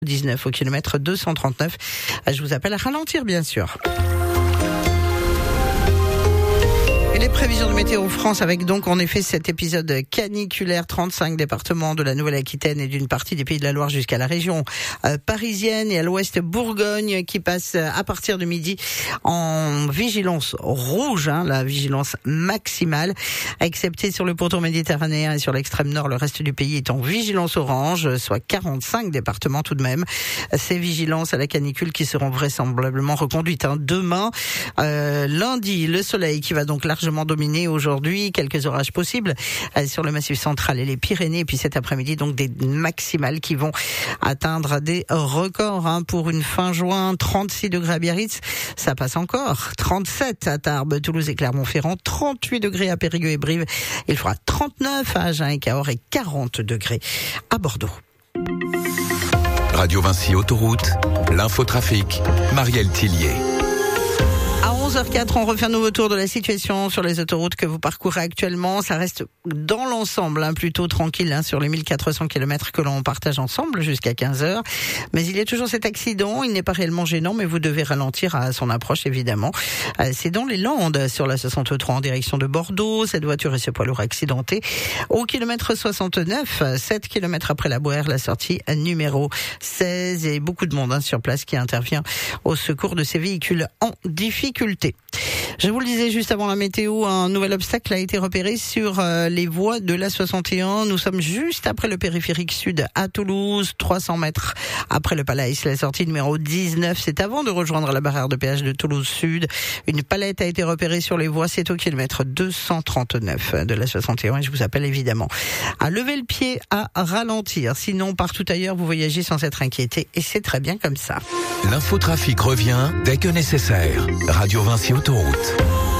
19 au kilomètre 239. Je vous appelle à ralentir, bien sûr. Et les prévisions de Météo France avec donc en effet cet épisode caniculaire, 35 départements de la Nouvelle-Aquitaine et d'une partie des Pays de la Loire jusqu'à la région parisienne et à l'ouest Bourgogne qui passe à partir de midi en vigilance rouge, la vigilance maximale, excepté sur le pourtour méditerranéen et sur l'extrême nord. Le reste du pays est en vigilance orange, soit 45 départements tout de même. Ces vigilances à la canicule qui seront vraisemblablement reconduites demain. Lundi, le soleil qui va donc largement dominé aujourd'hui, quelques orages possibles sur le Massif central et les Pyrénées, et puis cet après-midi donc des maximales qui vont atteindre des records pour une fin juin. 36 degrés à Biarritz, ça passe encore, 37 à Tarbes, Toulouse et Clermont-Ferrand, 38 degrés à Périgueux et Brive, il fera 39 à Agen et Cahors et 40 degrés à Bordeaux. Radio Vinci Autoroute, l'infotrafic, Marielle Tillier. À 11h04, on refait un nouveau tour de la situation sur les autoroutes que vous parcourez actuellement. Ça reste dans l'ensemble plutôt tranquille sur les 1400 km que l'on partage ensemble jusqu'à 15h. Mais il y a toujours cet accident. Il n'est pas réellement gênant, mais vous devez ralentir à son approche, évidemment. C'est dans les Landes, sur la 63 en direction de Bordeaux. Cette voiture et ce poids lourd accidenté. Au kilomètre 69, 7 km après la Boère, la sortie numéro 16. Et beaucoup de monde sur place qui intervient au secours de ces véhicules en difficulté. Je vous le disais juste avant la météo, un nouvel obstacle a été repéré sur les voies de la 61. Nous sommes juste après le périphérique sud à Toulouse, 300 mètres après le Palais, la sortie numéro 19. C'est avant de rejoindre la barrière de péage de Toulouse Sud. Une palette a été repérée sur les voies, c'est au kilomètre 239 de la 61. Et je vous appelle évidemment à lever le pied, à ralentir. Sinon, partout ailleurs, vous voyagez sans être inquiété et c'est très bien comme ça. L'infotrafic revient dès que nécessaire. Radio Vinci Autoroute.